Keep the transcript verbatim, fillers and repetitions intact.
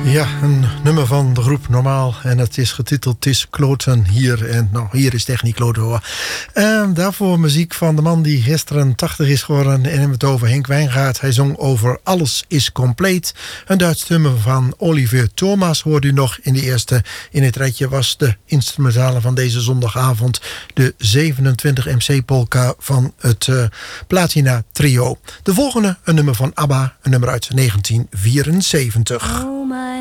Ja, een nummer van de groep Normaal. En het is getiteld Tis Kloten hier. En nou, hier is Techniek Kloten hoor. En daarvoor muziek van de man die gisteren tachtig is geworden. En hebben het over Henk Wijngaard. Hij zong over Alles is compleet. Een Duits nummer van Oliver Thomas hoorde u nog. In de eerste in het rijtje was de instrumentale van deze zondagavond. De zevenentwintig M C polka van het uh, Platina Trio. De volgende een nummer van ABBA. Een nummer uit negentien vierenzeventig. Oh my